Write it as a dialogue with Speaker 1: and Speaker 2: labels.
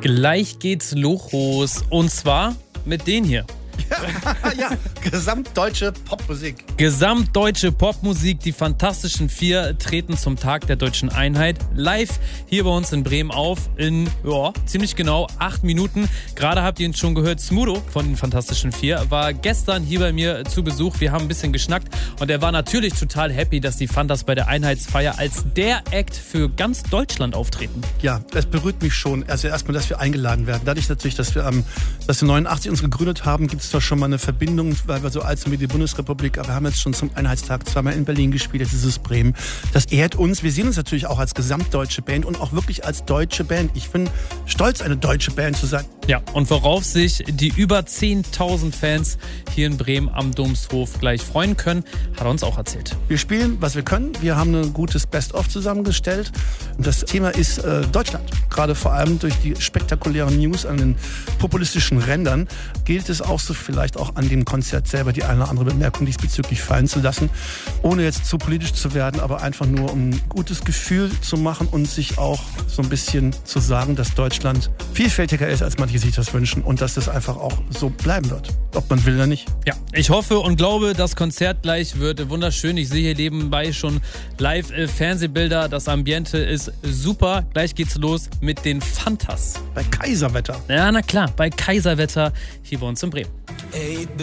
Speaker 1: Gleich geht's los. Und zwar mit denen hier.
Speaker 2: Ja, gesamtdeutsche Popmusik.
Speaker 1: Gesamtdeutsche Popmusik, die Fantastischen Vier treten zum Tag der Deutschen Einheit live hier bei uns in Bremen auf in ziemlich genau 8 Minuten. Gerade habt ihr ihn schon gehört, Smudo von den Fantastischen Vier war gestern hier bei mir zu Besuch. Wir haben ein bisschen geschnackt und er war natürlich total happy, dass die Fantas bei der Einheitsfeier als der Act für ganz Deutschland auftreten.
Speaker 2: Ja, es berührt mich schon. Also erstmal, dass wir eingeladen werden. Dadurch natürlich, dass wir 89 uns gegründet haben, gibt es doch schon mal eine Verbindung, weil wir so alt sind wie die Bundesrepublik, aber wir haben jetzt schon zum Einheitstag zweimal in Berlin gespielt, jetzt ist es Bremen. Das ehrt uns. Wir sehen uns natürlich auch als gesamtdeutsche Band und auch wirklich als deutsche Band. Ich bin stolz, eine deutsche Band zu sein.
Speaker 1: Ja, und worauf sich die über 10.000 Fans hier in Bremen am Domshof gleich freuen können, hat er uns auch erzählt.
Speaker 2: Wir spielen, was wir können. Wir haben ein gutes Best-of zusammengestellt. Und das Thema ist Deutschland. Gerade vor allem durch die spektakulären News an den populistischen Rändern gilt es auch so vielleicht auch an dem Konzert selber die eine oder andere Bemerkung diesbezüglich fallen zu lassen, ohne jetzt zu politisch zu werden, aber einfach nur um ein gutes Gefühl zu machen und sich auch so ein bisschen zu sagen, dass Deutschland vielfältiger ist, als manche sich das wünschen und dass das einfach auch so bleiben wird, ob man will oder nicht.
Speaker 1: Ja, ich hoffe und glaube, das Konzert gleich wird wunderschön. Ich sehe hier nebenbei schon live Fernsehbilder, das Ambiente ist super. Gleich geht's los mit den Fantas.
Speaker 2: Bei Kaiserwetter.
Speaker 1: Ja, na klar, bei Kaiserwetter hier bei uns in Bremen.
Speaker 3: Ey,